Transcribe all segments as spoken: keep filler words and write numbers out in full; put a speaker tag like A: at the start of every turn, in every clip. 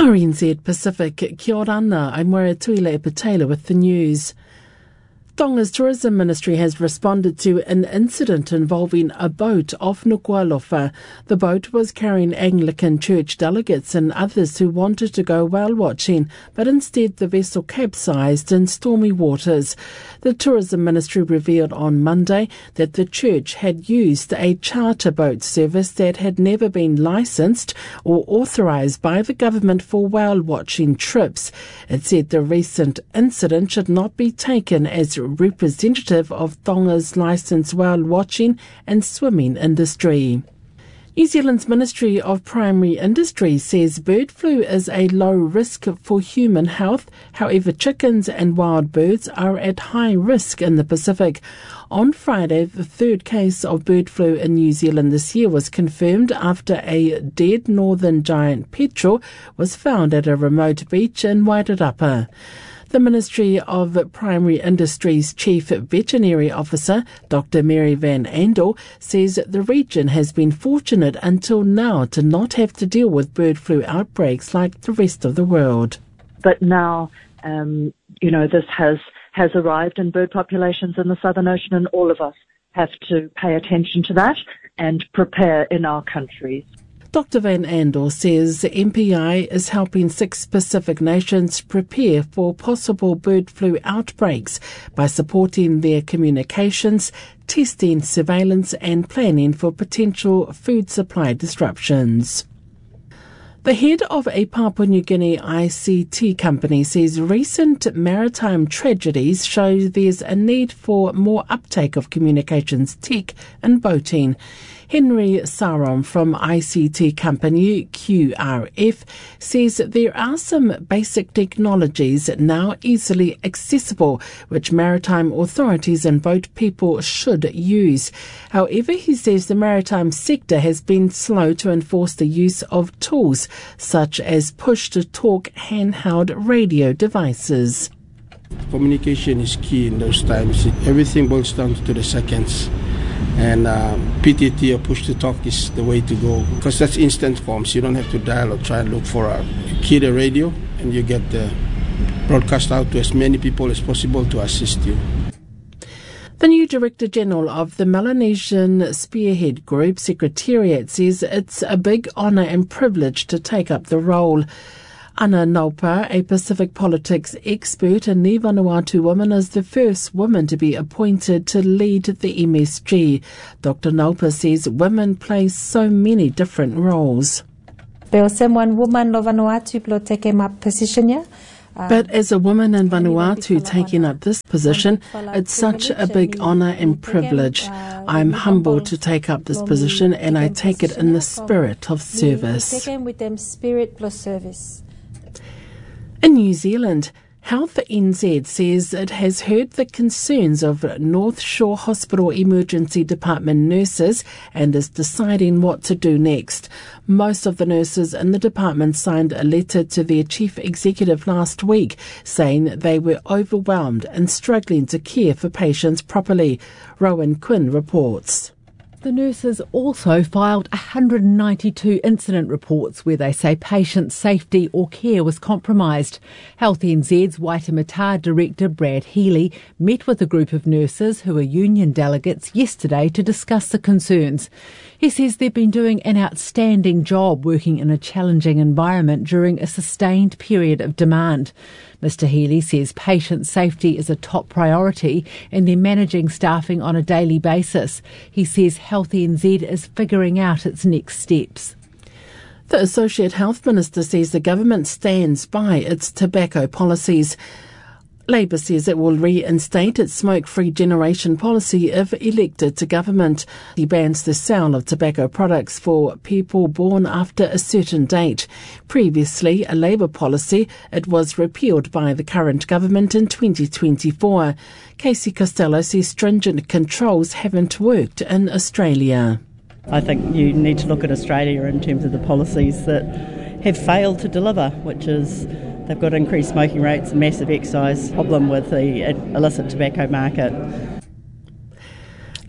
A: R N Z Pacific, kia ora ana, I'm Moira Tuile Patela with the news. Tonga's Tourism Ministry has responded to an incident involving a boat off Nuku'alofa. The boat was carrying Anglican Church delegates and others who wanted to go whale watching, but instead the vessel capsized in stormy waters. The Tourism Ministry revealed on Monday that the church had used a charter boat service that had never been licensed or authorised by the government for whale watching trips. It said the recent incident should not be taken as representative of Tonga's licensed whale watching and swimming industry. New Zealand's Ministry of Primary Industry says bird flu is a low risk for human health. However, chickens and wild birds are at high risk in the Pacific. On Friday, the third case of bird flu in New Zealand this year was confirmed after a dead northern giant petrel was found at a remote beach in Wairarapa. The Ministry of Primary Industry's Chief Veterinary Officer, Doctor Mary Van Andel, says the region has been fortunate until now to not have to deal with bird flu outbreaks like the rest of the world.
B: But now, um, you know, this has, has arrived in bird populations in the Southern Ocean, and all of us have to pay attention to that and prepare in our countries.
A: Doctor Van Andel says M P I is helping six Pacific nations prepare for possible bird flu outbreaks by supporting their communications, testing, surveillance and planning for potential food supply disruptions. The head of a Papua New Guinea I C T company says recent maritime tragedies show there's a need for more uptake of communications tech and boating. Henry Sarom from I C T company Q R F says there are some basic technologies now easily accessible which maritime authorities and boat people should use. However, he says the maritime sector has been slow to enforce the use of tools such as push-to-talk handheld radio devices.
C: Communication is key in those times. Everything boils down to the seconds. And uh, P T T or push-to-talk is the way to go because that's instant forms. You don't have to dial or try and look for a you key the radio and you get the broadcast out to as many people as possible to assist you.
A: The new Director General of the Melanesian Spearhead Group Secretariat says it's a big honour and privilege to take up the role. Ana Naupa, a Pacific politics expert and Ni Vanuatu woman, is the first woman to be appointed to lead the M S G. Doctor Naupa says women play so many different roles.
D: But as a woman in
A: Vanuatu taking up this position, it's such a big honour and privilege. I'm humbled to take up this position and I take it in the spirit of service. In New Zealand, Health N Z says it has heard the concerns of North Shore Hospital Emergency Department nurses and is deciding what to do next. Most of the nurses in the department signed a letter to their chief executive last week saying they were overwhelmed and struggling to care for patients properly. Rowan Quinn reports.
E: The nurses also filed one hundred ninety-two incident reports where they say patient safety or care was compromised. Health N Z's Waitemata Director Brad Healy met with a group of nurses who are union delegates yesterday to discuss the concerns. He says they've been doing an outstanding job working in a challenging environment during a sustained period of demand. Mister Healy says patient safety is a top priority and they're managing staffing on a daily basis. He says Health N Z is figuring out its next steps.
A: The Associate Health Minister says the government stands by its tobacco policies. Labour says it will reinstate its smoke-free generation policy if elected to government. He bans the sale of tobacco products for people born after a certain date. Previously, a Labour policy, it was repealed by the current government in twenty twenty-four. Casey Costello says stringent controls haven't worked in Australia.
F: I think you need to look at Australia in terms of the policies that have failed to deliver, which is they've got increased smoking rates, a massive excise problem with the illicit tobacco market.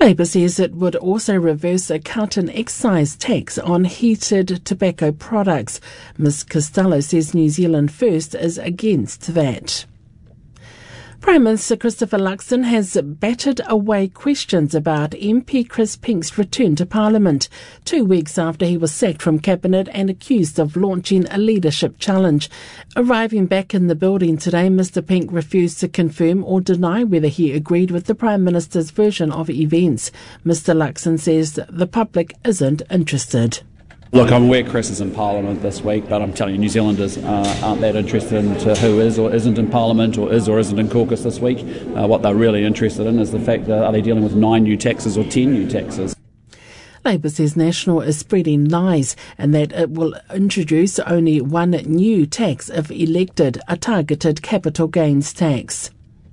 A: Labour says it would also reverse a cut in excise tax on heated tobacco products. Miz Costello says New Zealand First is against that. Prime Minister Christopher Luxon has battered away questions about M P Chris Pink's return to Parliament, two weeks after he was sacked from Cabinet and accused of launching a leadership challenge. Arriving back in the building today, Mister Pink refused to confirm or deny whether he agreed with the Prime Minister's version of events. Mister Luxon says the public isn't interested.
G: Look, I'm aware Chris is in Parliament this week, but I'm telling you, New Zealanders uh, aren't that interested into who is or isn't in Parliament or is or isn't in caucus this week. Uh, what they're really interested in is the fact that are they dealing with nine new taxes or ten new taxes.
A: Labour says National is spreading lies and that it will introduce only one new tax if elected, a targeted capital gains tax.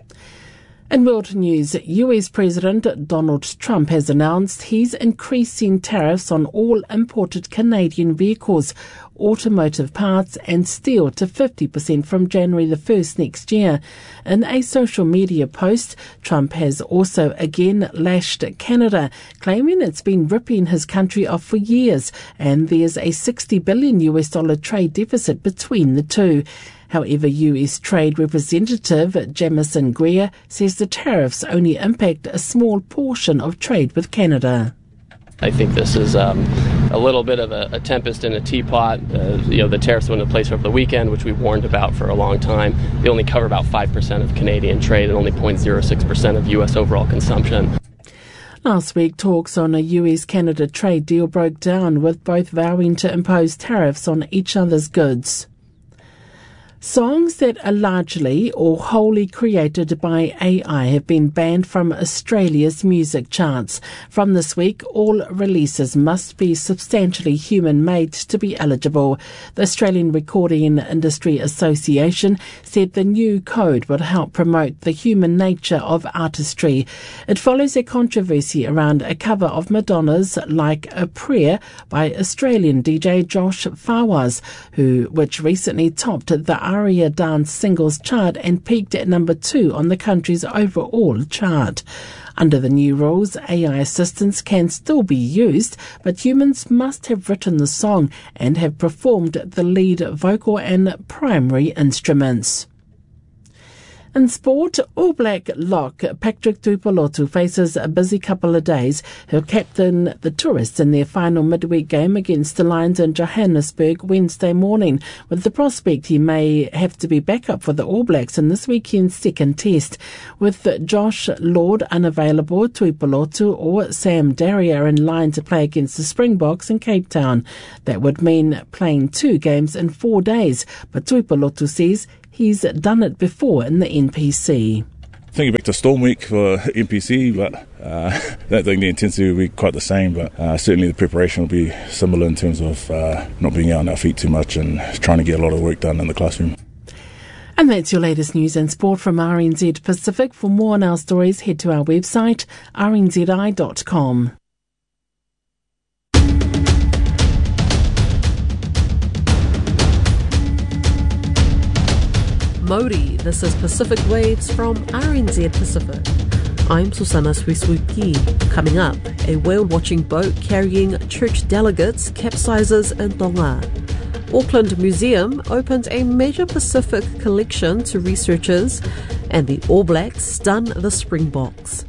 A: In world news, U S President Donald Trump has announced he's increasing tariffs on all imported Canadian vehicles, automotive parts and steel to fifty percent from January the first next year. In a social media post, Trump has also again lashed Canada, claiming it's been ripping his country off for years and there's a sixty billion U S dollar trade deficit between the two. However, U S Trade Representative Jamieson Greer says the tariffs only impact a small portion of trade with Canada.
H: I think this is um, a little bit of a, a tempest in a teapot. Uh, you know, the tariffs went into place over the weekend, which we warned about for a long time. They only cover about five percent of Canadian trade and only zero point zero six percent of U S overall consumption.
A: Last week, talks on a U S-Canada trade deal broke down, with both vowing to impose tariffs on each other's goods. Songs that are largely or wholly created by A I have been banned from Australia's music charts. From this week, all releases must be substantially human-made to be eligible. The Australian Recording Industry Association said the new code would help promote the human nature of artistry. It follows a controversy around a cover of Madonna's Like a Prayer by Australian D J Josh Fawaz, who which recently topped the Aria dance singles chart and peaked at number two on the country's overall chart. Under the new rules, A I assistants can still be used, but humans must have written the song and have performed the lead vocal and primary instruments. In sport, All Black lock Patrick Tuipulotu faces a busy couple of days. He'll captain the Tourists in their final midweek game against the Lions in Johannesburg Wednesday morning, with the prospect he may have to be back up for the All Blacks in this weekend's second test. With Josh Lord unavailable, Tuipulotu or Sam Darry are in line to play against the Springboks in Cape Town. That would mean playing two games in four days, but Tuipulotu says he's done it before in the N P C.
I: Thinking back to Storm Week for N P C, but uh, I don't think the intensity will be quite the same, but uh, certainly the preparation will be similar in terms of uh, not being out on our feet too much and trying to get a lot of work done in the classroom.
A: And that's your latest news and sport from R N Z Pacific. For more on our stories, head to our website, r n z i dot com.
J: Mauri, this is Pacific Waves from R N Z Pacific. I'm Susana Suisuki. Coming up, a whale-watching boat carrying church delegates capsizes in Tonga. Auckland Museum opens a major Pacific collection to researchers, and the All Blacks stun the Springboks.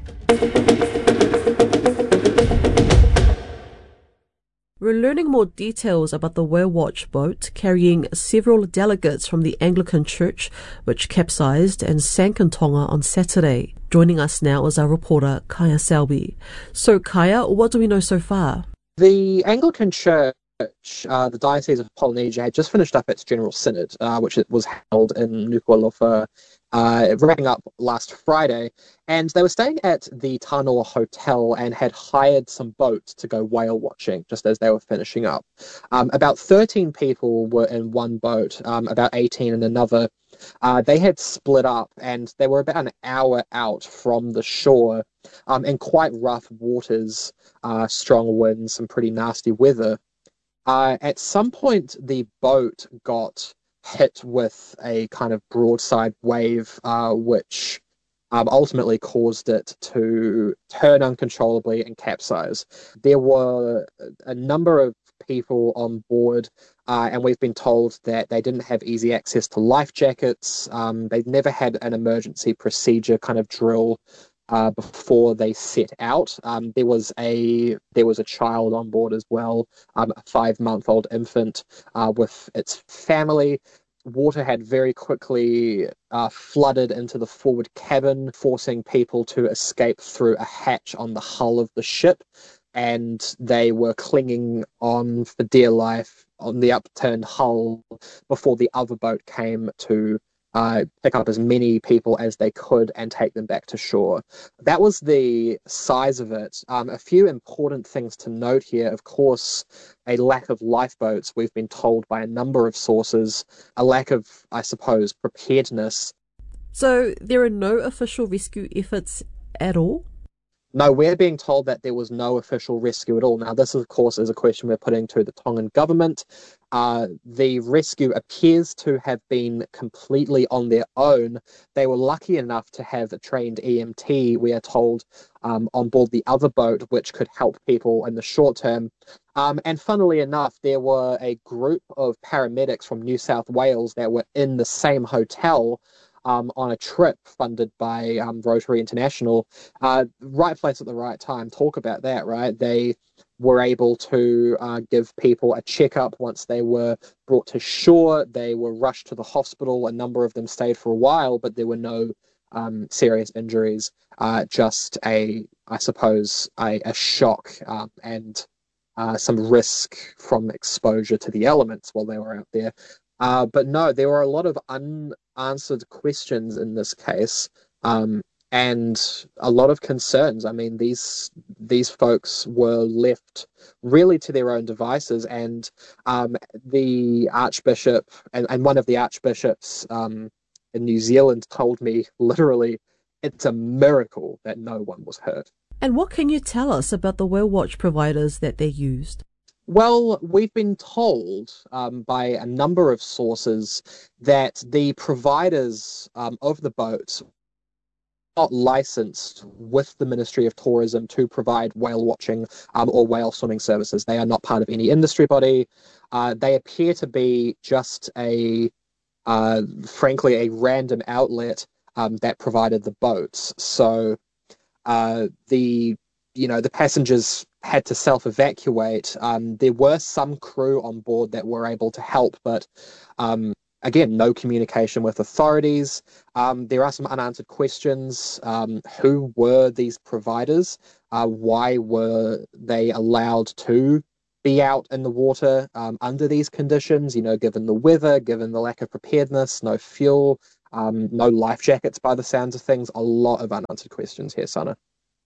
J: We're learning more details about the Whale Watch boat carrying several delegates from the Anglican Church, which capsized and sank in Tonga on Saturday. Joining us now is our reporter, Kaya Selby. So, Kaya, what do we know so far?
K: The Anglican Church, uh, the Diocese of Polynesia, had just finished up its General Synod, uh, which it was held in Nuku'alofa, uh, wrapping up last Friday, and they were staying at the Tanoa Hotel and had hired some boats to go whale watching just as they were finishing up. Um, about thirteen people were in one boat, um, about eighteen in another. Uh, they had split up and they were about an hour out from the shore um, in quite rough waters, uh, strong winds, some pretty nasty weather. Uh, at some point, the boat got hit with a kind of broadside wave, uh, which um, ultimately caused it to turn uncontrollably and capsize. There were a number of people on board, uh, and we've been told that they didn't have easy access to life jackets. Um, they'd never had an emergency procedure kind of drill uh, before they set out. Um, there was a there was a child on board as well, um, a five-month-old infant uh, with its family. Water had very quickly uh, flooded into the forward cabin, forcing people to escape through a hatch on the hull of the ship, and they were clinging on for dear life on the upturned hull before the other boat came to uh, pick up as many people as they could and take them back to shore. That was the size of it. Um, a few important things to note here, of course, a lack of lifeboats, we've been told by a number of sources, a lack of, I suppose, preparedness.
J: So there are no official rescue efforts at all?
K: No, we're being told that there was no official rescue at all. Now, this, of course, is a question we're putting to the Tongan government. Uh, the rescue appears to have been completely on their own. They were lucky enough to have a trained E M T, we are told, um, on board the other boat, which could help people in the short term. Um, and funnily enough, there were a group of paramedics from New South Wales that were in the same hotel Um, on a trip funded by um, Rotary International. Uh, right place at the right time. Talk about that, right? They were able to uh, give people a checkup once they were brought to shore. They were rushed to the hospital. A number of them stayed for a while, but there were no um, serious injuries. Uh, just a, I suppose, a, a shock um, and uh, some risk from exposure to the elements while they were out there. Uh, but no, there were a lot of unanswered questions in this case, um, and a lot of concerns. I mean, these these folks were left really to their own devices, and um, the Archbishop and, and one of the archbishops um, in New Zealand told me literally, it's a miracle that no one was hurt.
J: And what can you tell us about the whale watch providers that they used?
K: Well, we've been told um, by a number of sources that the providers um, of the boats are not licensed with the Ministry of Tourism to provide whale watching um, or whale swimming services. They are not part of any industry body. Uh, they appear to be just a, uh, frankly, a random outlet um, that provided the boats. So uh, the, you know, the passengers had to self-evacuate. Um, there were some crew on board that were able to help, but um, again, no communication with authorities. Um, there are some unanswered questions. Um, who were these providers? Uh, why were they allowed to be out in the water um, under these conditions? You know, given the weather, given the lack of preparedness, no fuel, um, no life jackets by the sounds of things. A lot of unanswered questions here, Sana.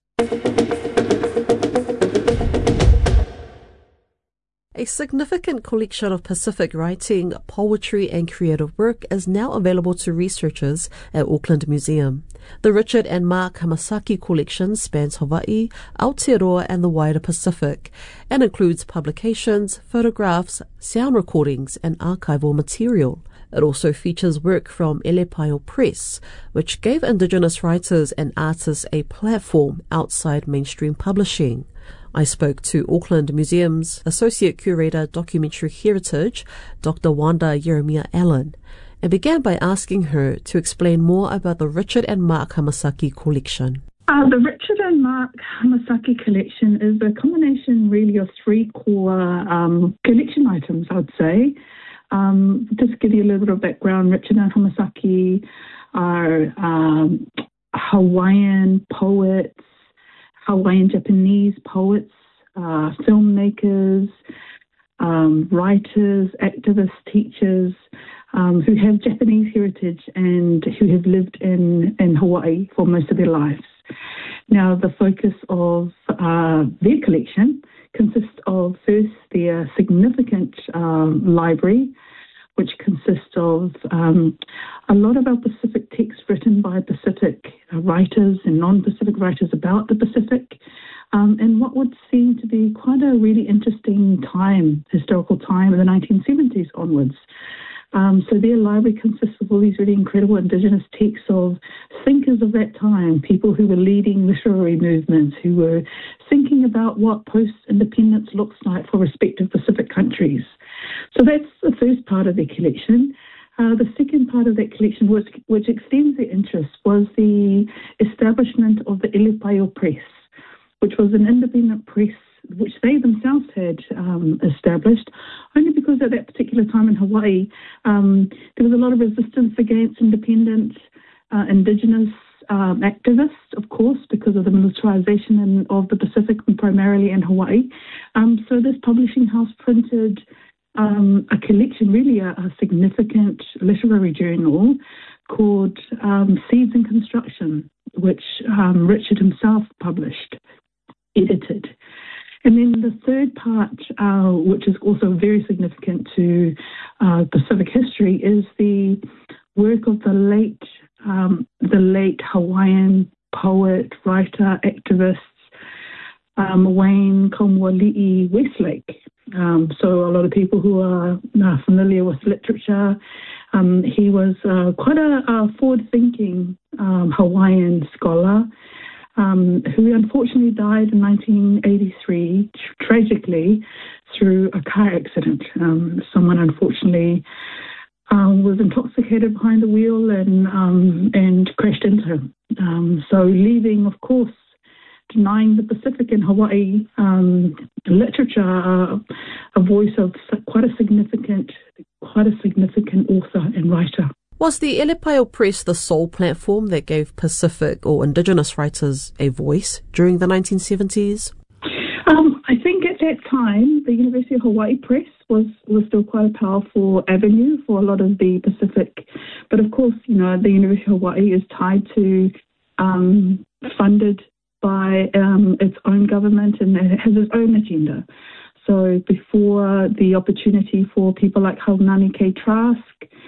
J: A significant collection of Pacific writing, poetry and creative work is now available to researchers at Auckland Museum. The Richard and Mark Hamasaki collection spans Hawaii, Aotearoa and the wider Pacific, and includes publications, photographs, sound recordings and archival material. It also features work from Elepaio Press, which gave Indigenous writers and artists a platform outside mainstream publishing. I spoke to Auckland Museum's Associate Curator Documentary Heritage, Doctor Wanda Jeremiah Allen, and began by asking her to explain more about the Richard and Mark Hamasaki collection.
L: Uh, the Richard and Mark Hamasaki collection is a combination really of three core um, collection items, I would say. Um, just to give you a little bit of background, Richard and Hamasaki are um, Hawaiian poets, Hawaiian Japanese poets, uh, filmmakers, um, writers, activists, teachers um, who have Japanese heritage and who have lived in, in Hawaii for most of their lives. Now, the focus of uh, their collection consists of first their significant um, library, which consists of um, a lot of our Pacific texts written by Pacific uh, writers and non-Pacific writers about the Pacific, um, and what would seem to be quite a really interesting time, historical time in the nineteen seventies onwards. Um, so their library consists of all these really incredible Indigenous texts of thinkers of that time, people who were leading literary movements, who were thinking about what post-independence looks like for respective Pacific countries. So that's the first part of their collection. Uh, the second part of that collection, which, which extends their interest, was the establishment of the Elepaio Press, which was an independent press which they themselves had um, established, only because at that particular time in Hawaii, um, there was a lot of resistance against independent uh, Indigenous um, activists, of course, because of the militarization in, of the Pacific, and primarily in Hawaii. Um, so this publishing house printed um, a collection, really a, a significant literary journal called um, Seeds in Construction, which um, Richard himself published, edited. And then the third part, uh, which is also very significant to uh, Pacific history, is the work of the late, um, the late Hawaiian poet, writer, activist, um, Wayne Kaumoali'i Westlake. Um, so a lot of people who are uh, familiar with literature, um, he was uh, quite a, a forward-thinking um, Hawaiian scholar. Um, who unfortunately died in nineteen eighty-three, tr- tragically, through a car accident. Um, someone unfortunately um, was intoxicated behind the wheel and um, and crashed into him. Um, so leaving, of course, denying the Pacific and Hawaii um, literature uh, a voice of quite a significant, quite a significant author and writer.
J: Was the Elepaio Press the sole platform that gave Pacific or Indigenous writers a voice during the nineteen seventies?
L: Um, I think at that time, the University of Hawaii Press was, was still quite a powerful avenue for a lot of the Pacific. But of course, you know, the University of Hawaii is tied to, um, funded by um, its own government, and it has its own agenda. So before the opportunity for people like Haunani K. Trask,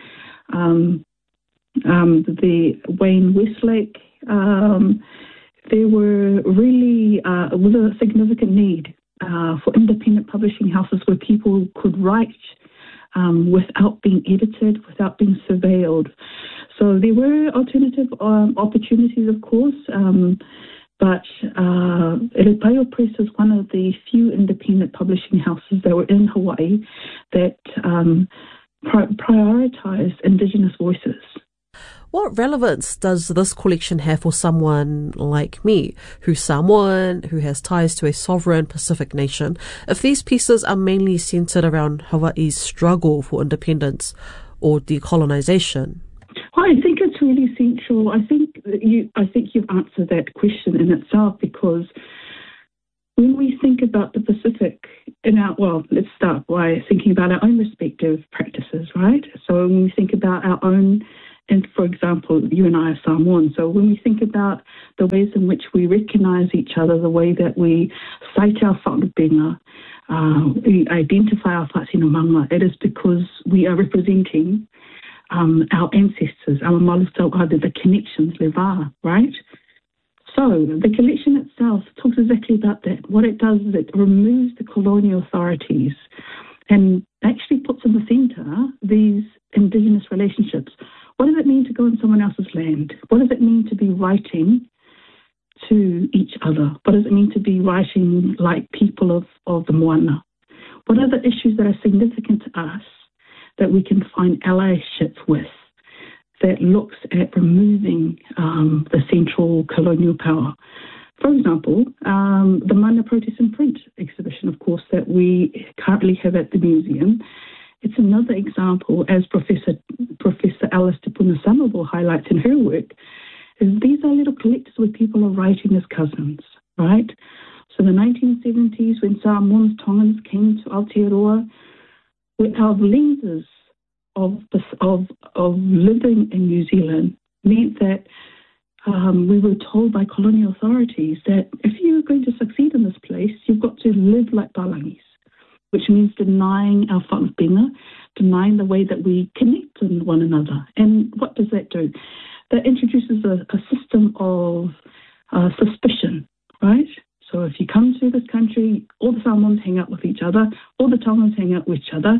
L: Um, um, the Wayne Westlake, um, there were really uh, was a significant need uh, for independent publishing houses where people could write um, without being edited, without being surveilled. So there were alternative um, opportunities, of course, um, but uh, Elepaio Press is one of the few independent publishing houses that were in Hawaii that um, prioritise Indigenous voices.
J: What relevance does this collection have for someone like me, who's Samoan, who has ties to a sovereign Pacific nation, if these pieces are mainly centred around Hawaii's struggle for independence or decolonisation?
L: Well, I think it's really central. I think that you, I think you've answered that question in itself, because when we think about the Pacific, in our, well, let's start by thinking about our own respective practices, right? So when we think about our own, and for example, you and I are Samoan, so when we think about the ways in which we recognise each other, the way that we cite our whakabenga, uh, we identify our whatinamanga, it is because we are representing um, our ancestors, our malusau, the connections, leva, right? So the collection itself talks exactly about that. What it does is it removes the colonial authorities and actually puts in the centre these Indigenous relationships. What does it mean to go on someone else's land? What does it mean to be writing to each other? What does it mean to be writing like people of, of the moana? What are the issues that are significant to us that we can find allyship with, that looks at removing um, the central colonial power? For example, um, the Mana Protest in Print exhibition, of course, that we currently have at the museum. It's another example, as Professor Professor Alice Tipuna Samable highlights in her work, is these are little collectors where people are writing as cousins, right? So the nineteen seventies, when Samoans, Tongans came to Aotearoa, with our lenses of, of, of living in New Zealand, meant that um, we were told by colonial authorities that if you're going to succeed in this place, you've got to live like Palangis, which means denying our whakabenga, denying the way that we connect with one another. And what does that do? That introduces a, a system of uh, suspicion, right? So if you come to this country, all the Samoans hang out with each other, all the Tongans hang out with each other,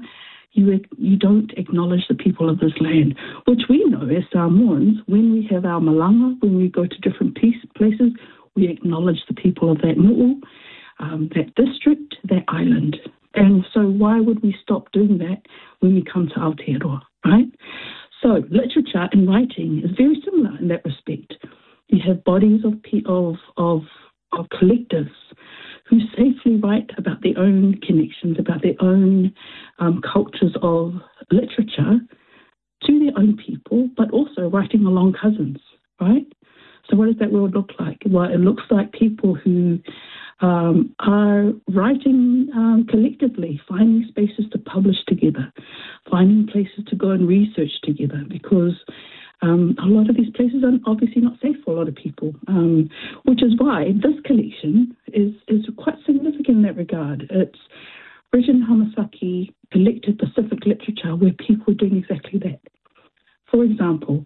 L: you you don't acknowledge the people of this land, which we know as Samoans, when we have our malanga, when we go to different piece, places, we acknowledge the people of that mu'u, um, that district, that island. And so why would we stop doing that when we come to Aotearoa, right? So literature and writing is very similar in that respect. You have bodies of of of, of collectives who safely write about their own connections, about their own um, cultures of literature to their own people, but also writing along cousins, right? So what does that world look like? Well, it looks like people who um, are writing um, collectively, finding spaces to publish together, finding places to go and research together, because Um, a lot of these places are obviously not safe for a lot of people, um, which is why this collection is, is quite significant in that regard. It's written Hamasaki collected Pacific literature where people are doing exactly that. For example,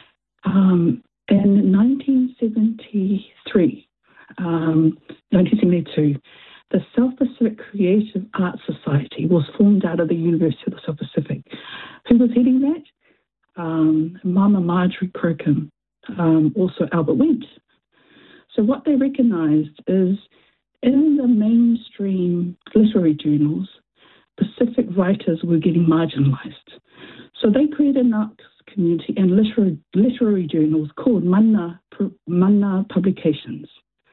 L: um, in nineteen seventy-three, um, nineteen seventy-two, the South Pacific Creative Arts Society was formed out of the University of the South Pacific. Who was heading that? Um, Mama Marjorie Kirkham, um, also Albert Wendt. So what they recognised is in the mainstream literary journals, Pacific writers were getting marginalised. So they created an arts community and literary, literary journals called Mana, Mana Publications.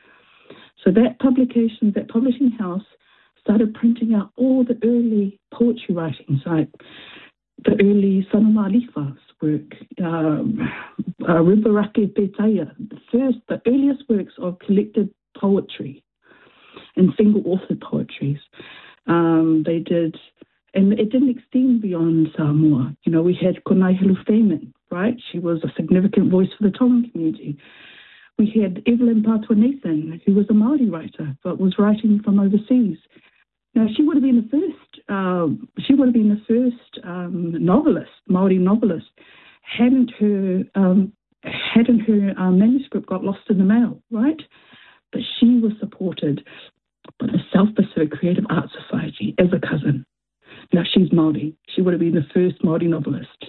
L: So that publication, that publishing house started printing out all the early poetry writings, like the early Sanoma Alifa's work, um, uh, Riverake Petaya, the first, the earliest works of collected poetry and single-authored poetries. Um, they did, and it didn't extend beyond Samoa. You know, we had Konai Hilu-Fayman, right? She was a significant voice for the Tongan community. We had Evelyn Patua Nathan, who was a Māori writer, but was writing from overseas. Now, she would have been the first. Uh, she would have been the first um, novelist, Maori novelist, hadn't her um, hadn't her uh, manuscript got lost in the mail, right? But she was supported by the South Pacific Creative Arts Society as a cousin. Now she's Maori. She would have been the first Maori novelist.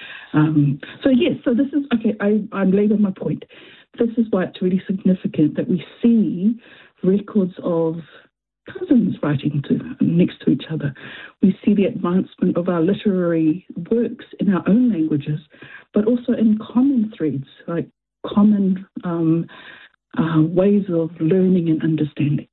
L: Um, so yes, so this is okay. I, I'm laboring my point. This is why it's really significant that we see records of cousins writing to, next to each other. We see the advancement of our literary works in our own languages, but also in common threads, like common um, uh, ways of learning and understanding.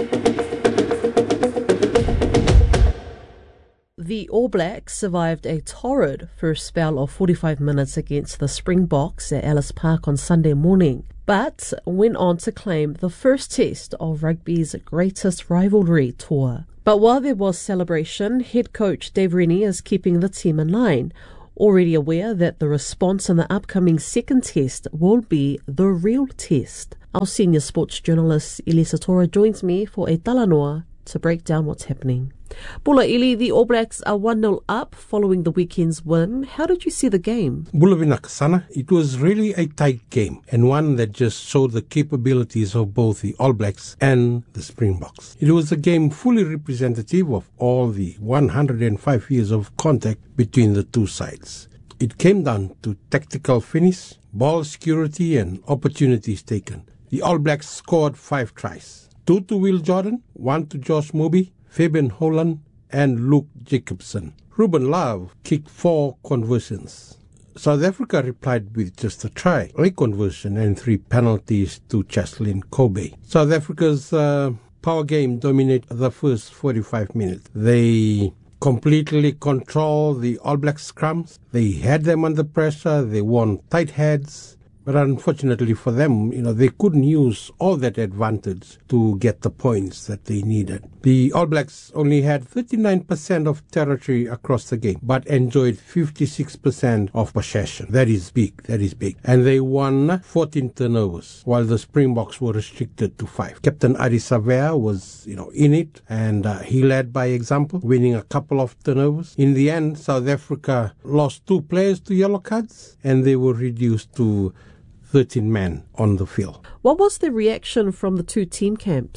J: The All Blacks survived a torrid first spell of forty-five minutes against the Springboks at Ellis Park on Sunday morning, but went on to claim the first test of rugby's greatest rivalry tour. But while there was celebration, head coach Dave Rennie is keeping the team in line, already aware that the response in the upcoming second test will be the real test. Our senior sports journalist Elisa Tora joins me for a talanoa to break down what's happening. Bula Ili, the All Blacks are one nil up following the weekend's win. How did you see the game?
M: Bula Vinakasana, it was really a tight game and one that just showed the capabilities of both the All Blacks and the Springboks. It was a game fully representative of all the one hundred five years of contact between the two sides. It came down to tactical finish, ball security and opportunities taken. The All Blacks scored five tries. Two to Will Jordan, one to Josh Moby, Fabian Holland and Luke Jacobson. Ruben Love kicked four conversions. South Africa replied with just a try, a conversion and three penalties to Cheslin Kobe. South Africa's uh, power game dominated the first forty-five minutes. They completely controlled the All Black scrums. They had them under pressure. They won tight heads. But unfortunately for them, you know, they couldn't use all that advantage to get the points that they needed. The All Blacks only had thirty-nine percent of territory across the game, but enjoyed fifty-six percent of possession. That is big. That is big. And they won fourteen turnovers, while the Springboks were restricted to five. Captain Adi Savea was, you know, in it, and uh, he led by example, winning a couple of turnovers. In the end, South Africa lost two players to yellow cards, and they were reduced to thirteen men on the field.
J: What was the reaction from the two team camps?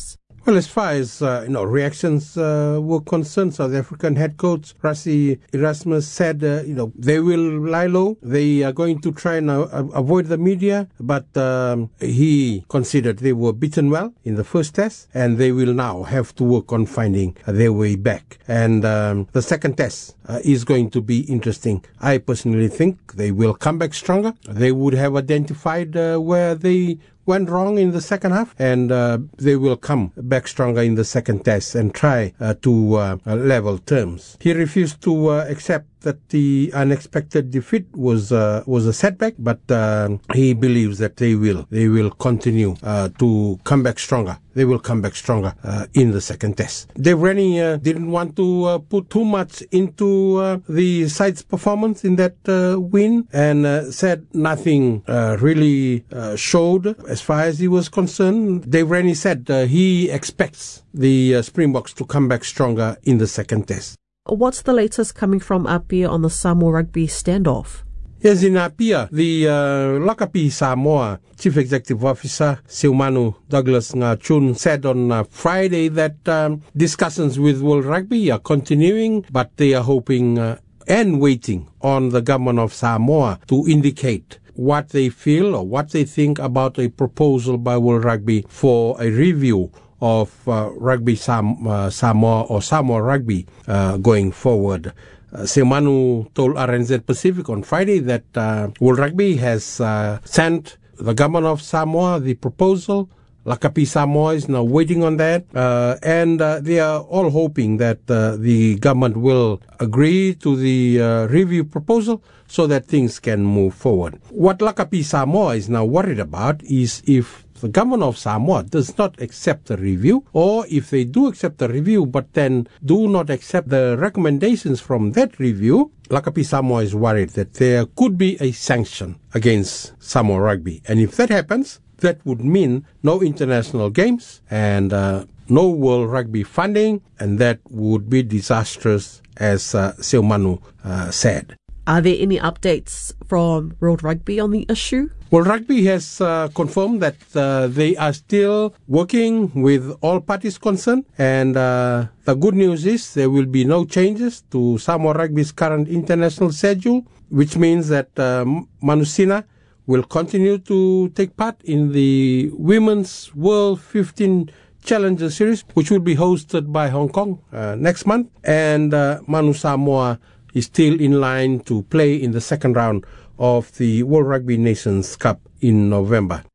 M: Well, as far as uh, you know, reactions uh, were concerned, South African head coach Rassie Erasmus said, uh, you know, they will lie low. They are going to try and uh, avoid the media, but um, he considered they were beaten well in the first test, and they will now have to work on finding their way back. And um, the second test uh, is going to be interesting. I personally think they will come back stronger. They would have identified uh, where they went wrong in the second half, and uh, they will come back stronger in the second test and try uh, to uh, level terms. He refused to uh, accept that the unexpected defeat was uh, was a setback, but uh, he believes that they will they will continue uh, to come back stronger. They will come back stronger uh, in the second test. Dave Rennie uh, didn't want to uh, put too much into uh, the side's performance in that uh, win, and uh, said nothing uh, really uh, showed as far as he was concerned. Dave Rennie said uh, he expects the uh, Springboks to come back stronger in the second test.
J: What's the latest coming from Apia on the Samoa rugby standoff?
M: Yes, in Apia, the uh, Lakapi Samoa Chief Executive Officer Seumanu Douglas Ngachun said on uh, Friday that um, discussions with World Rugby are continuing, but they are hoping uh, and waiting on the government of Samoa to indicate what they feel or what they think about a proposal by World Rugby for a review of uh, rugby Sam, uh, Samoa or Samoa rugby uh, going forward. Uh, Seumanu told R N Z Pacific on Friday that uh, World Rugby has uh, sent the government of Samoa the proposal. Lakapi Samoa is now waiting on that, uh, and uh, they are all hoping that uh, the government will agree to the uh, review proposal so that things can move forward. What Lakapi Samoa is now worried about is if the government of Samoa does not accept the review, or if they do accept the review but then do not accept the recommendations from that review, Lakapi Samoa is worried that there could be a sanction against Samoa rugby. And if that happens, that would mean no international games and uh, no World Rugby funding, and that would be disastrous, as uh, Seumanu uh, said.
J: Are there any updates from World Rugby on the issue?
M: World Rugby has uh, confirmed that uh, they are still working with all parties concerned, and uh, the good news is there will be no changes to Samoa Rugby's current international schedule, which means that uh, Manusina will continue to take part in the Women's World fifteen Challenger Series, which will be hosted by Hong Kong uh, next month, and uh, Manu Samoa is still in line to play in the second round of the World Rugby Nations Cup in November.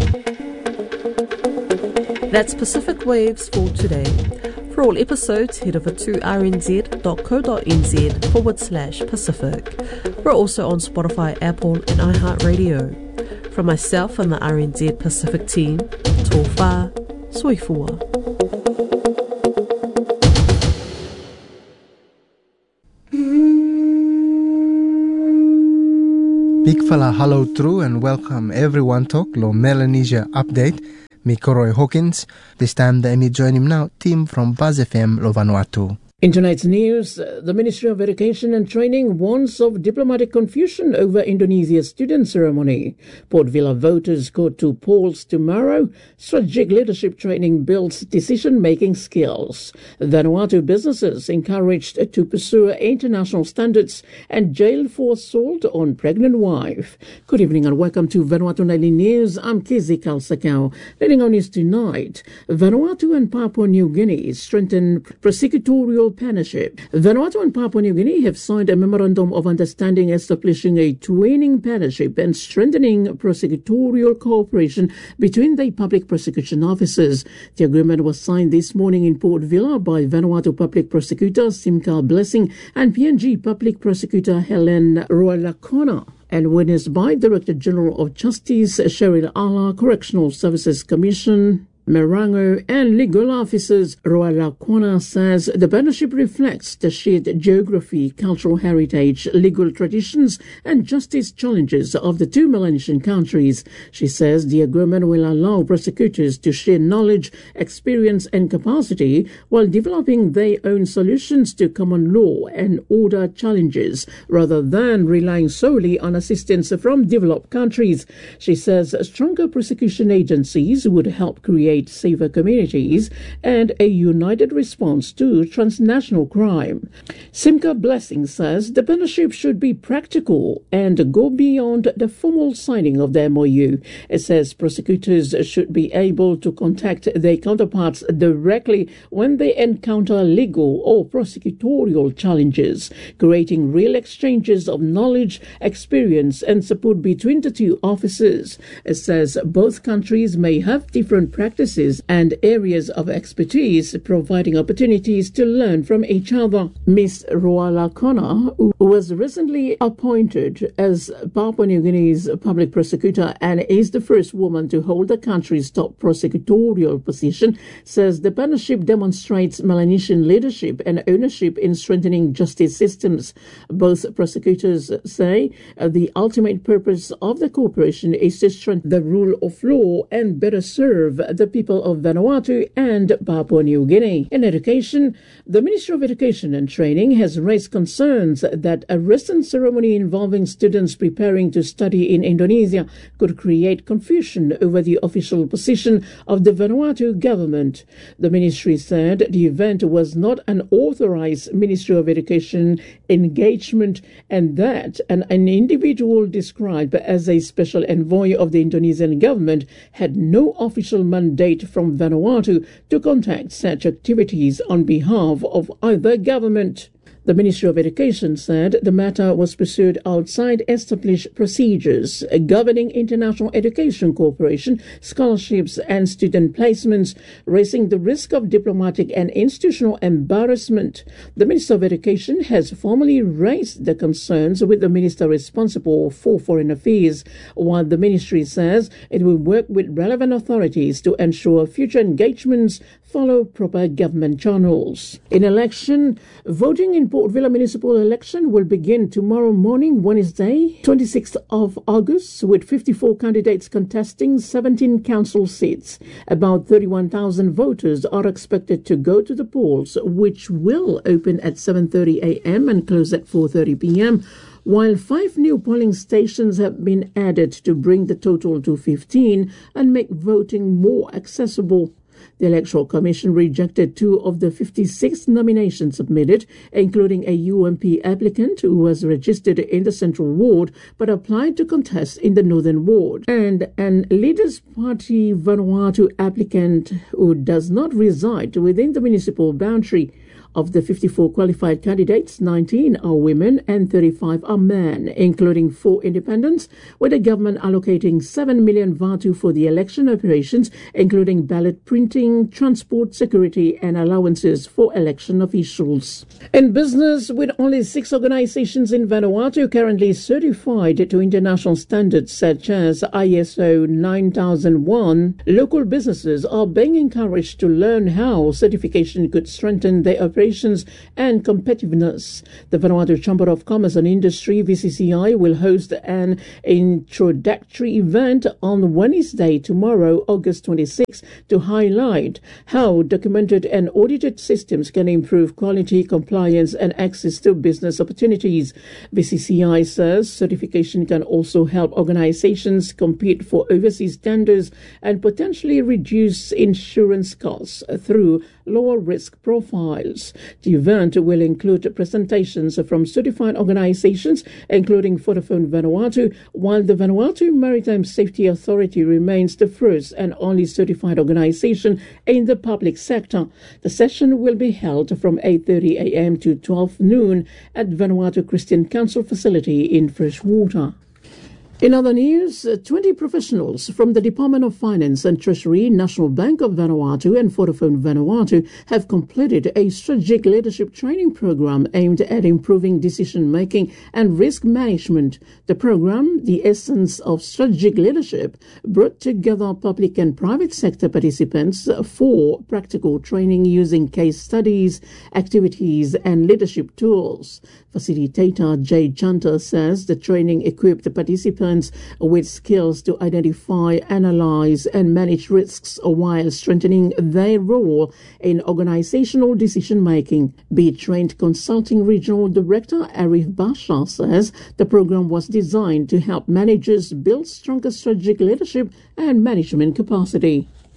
J: That's Pacific Waves for today. For all episodes, head over to rnz.co.nz forward slash Pacific. We're also on Spotify, Apple, and iHeartRadio. From myself and the R N Z Pacific team, tō whā, soifua.
N: Big fella hello through and welcome everyone to Lo Melanesia Update. Me Koroi Hawkins. This time the me join him now, team from Buzz F M Lo Vanuatu.
O: In tonight's news, the Ministry of Education and Training warns of diplomatic confusion over Indonesia's student ceremony. Port Vila voters go to polls tomorrow. Strategic leadership training builds decision-making skills. Vanuatu businesses encouraged to pursue international standards, and jailed for assault on pregnant wife. Good evening and welcome to Vanuatu Nightly News. I'm Kizzy Kalsakau. Leading on news tonight, Vanuatu and Papua New Guinea strengthen prosecutorial partnership. Vanuatu and Papua New Guinea have signed a memorandum of understanding establishing a twinning partnership and strengthening prosecutorial cooperation between the public prosecution officers. The agreement was signed this morning in Port Vila by Vanuatu Public Prosecutor Simka Blessing and P N G Public Prosecutor Helen Rualakona, and witnessed by Director General of Justice Cheryl Ala, Correctional Services Commission Marango, and legal officers. Rualakona says the partnership reflects the shared geography, cultural heritage, legal traditions, and justice challenges of the two Melanesian countries. She says the agreement will allow prosecutors to share knowledge, experience, and capacity while developing their own solutions to common law and order challenges, rather than relying solely on assistance from developed countries. She says stronger prosecution agencies would help create create safer communities and a united response to transnational crime. Simca Blessing says the partnership should be practical and go beyond the formal signing of the M O U. It says prosecutors should be able to contact their counterparts directly when they encounter legal or prosecutorial challenges, creating real exchanges of knowledge, experience, and support between the two offices. It says both countries may have different practices and areas of expertise, providing opportunities to learn from each other. Miss Roala Kona, who was recently appointed as Papua New Guinea's public prosecutor and is the first woman to hold the country's top prosecutorial position, says the partnership demonstrates Melanesian leadership and ownership in strengthening justice systems. Both prosecutors say uh, the ultimate purpose of the cooperation is to strengthen the rule of law and better serve the people of Vanuatu and Papua New Guinea. In education, the Ministry of Education and Training has raised concerns that a recent ceremony involving students preparing to study in Indonesia could create confusion over the official position of the Vanuatu government. The ministry said the event was not an authorized Ministry of Education engagement and that an, an individual described as a special envoy of the Indonesian government had no official mandate from Vanuatu to conduct such activities on behalf of either government. The Ministry of Education said the matter was pursued outside established procedures governing international education cooperation, scholarships and student placements, raising the risk of diplomatic and institutional embarrassment. The Minister of Education has formally raised the concerns with the Minister responsible for Foreign Affairs, while the Ministry says it will work with relevant authorities to ensure future engagements follow proper government channels. In election, voting in Port Vila municipal election will begin tomorrow morning, Wednesday, twenty-sixth of August, with fifty-four candidates contesting seventeen council seats. About thirty-one thousand voters are expected to go to the polls, which will open at seven thirty a.m. and close at four thirty p.m., while five new polling stations have been added to bring the total to fifteen and make voting more accessible. The Electoral Commission rejected two of the fifty-six nominations submitted, including a U M P applicant who was registered in the Central Ward but applied to contest in the Northern Ward, and an Leaders Party Vanuatu applicant who does not reside within the municipal boundary. Of the fifty-four qualified candidates, nineteen are women and thirty-five are men, including four independents, with the government allocating seven million vatu for the election operations, including ballot printing, transport, security, and allowances for election officials. In business, with only six organizations in Vanuatu currently certified to international standards such as I S O nine thousand one, local businesses are being encouraged to learn how certification could strengthen their operations and competitiveness. The Vanuatu Chamber of Commerce and Industry, V C C I, will host an introductory event on Wednesday, tomorrow, August twenty-sixth, to highlight how documented and audited systems can improve quality, compliance, and access to business opportunities. V C C I says certification can also help organizations compete for overseas tenders and potentially reduce insurance costs through lower risk profiles. The event will include presentations from certified organizations, including Vodafone Vanuatu, while the Vanuatu Maritime Safety Authority remains the first and only certified organization in the public sector. The session will be held from eight thirty a.m. to twelve noon at Vanuatu Christian Council facility in Freshwater. In other news, twenty professionals from the Department of Finance and Treasury, National Bank of Vanuatu and Vodafone Vanuatu have completed a strategic leadership training program aimed at improving decision-making and risk management. The program, The Essence of Strategic Leadership, brought together public and private sector participants for practical training using case studies, activities, and leadership tools. Facilitator Jay Chanta says the training equipped the participants with skills to identify, analyze, and manage risks while strengthening their role in organizational decision-making. Be Trained Consulting Regional Director Arif Basha says the program was designed to help managers build stronger strategic leadership and management capacity.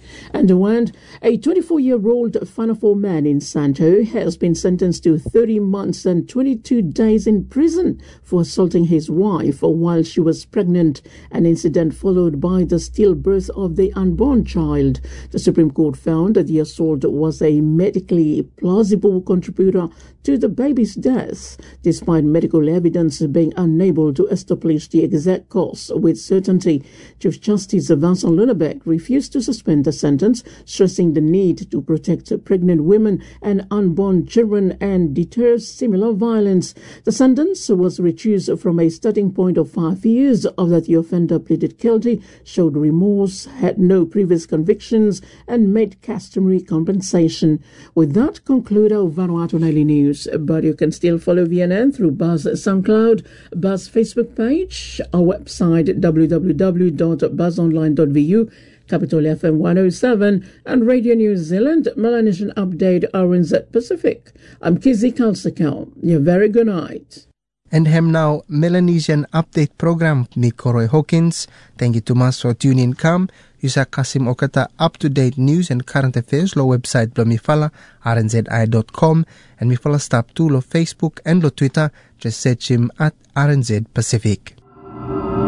O: And a twenty-four-year-old Whanafo man in Santo has been sentenced to thirty months and twenty-two days in prison for assaulting his wife while she was pregnant, an incident followed by the stillbirth of the unborn child. The Supreme Court found that the assault was a medically plausible contributor to the baby's death, despite medical evidence being unable to establish the exact cause with certainty. Chief Justice Vincent Lunnebeck refused to suspend the sentence, stressing the need to protect pregnant women and unborn children and deter similar violence. The sentence was reduced from a starting point of five years after the offender pleaded guilty, showed remorse, had no previous convictions, and made customary compensation. With that, conclude our Vanuatu Daily News. But you can still follow V N N through Buzz SoundCloud, Buzz Facebook page, our website w w w dot buzz online dot v u, Capital F M one oh seven, and Radio New Zealand, Melanesian Update R N Z Pacific. I'm Kizzy Kalsakau. You very good night.
N: And hem now Melanesian Update program mi Koroi Hawkins. Thank you too much for tuning in. Come, Yusa Kasim Okata up-to-date news and current affairs lo website blo mi fala r n z i dot com and mi fala stop to lo Facebook and lo Twitter. Just search him at R N Z Pacific.